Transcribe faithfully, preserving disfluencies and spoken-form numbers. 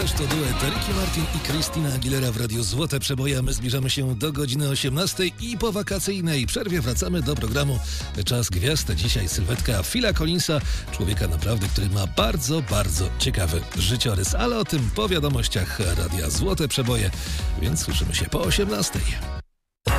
Ależ to duet Ricky Martin i Christina Aguilera w Radiu Złote Przeboje. My zbliżamy się do godziny osiemnastej i po wakacyjnej przerwie wracamy do programu Czas Gwiazd. Dzisiaj sylwetka Phila Collinsa, człowieka naprawdę, który ma bardzo, bardzo ciekawy życiorys. Ale o tym po wiadomościach Radia Złote Przeboje, więc słyszymy się po osiemnastej.